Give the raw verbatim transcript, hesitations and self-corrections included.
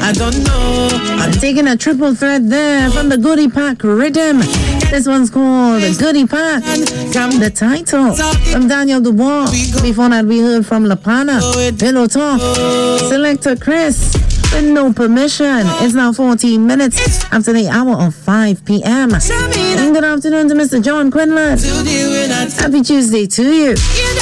I don't know. I'm taking a triple thread there from the Goodie Pack Rhythm. This one's called the Goodie Pack. The title from Daniel Dubois. Before that, we heard from La Pana, Pillow Talk, Selector Chris, with No Permission. It's now fourteen minutes after the hour of five p.m. And good afternoon to Mister John Quinlan. Happy Tuesday to you.